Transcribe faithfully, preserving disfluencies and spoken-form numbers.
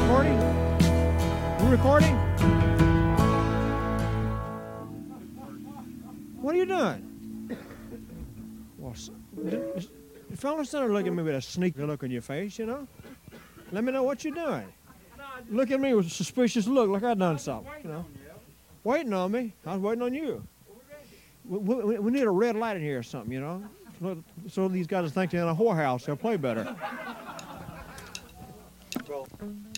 recording? You recording? What are you doing? Well, the fellas don't look at me with a sneaky look on your face, you know? Let me know what you're doing. Look at me with a suspicious look like I done something, you know? Waiting on me. I was waiting on you. We, we, we need a red light in here or something, you know? So these guys think they're in a whorehouse. They'll play better. Well.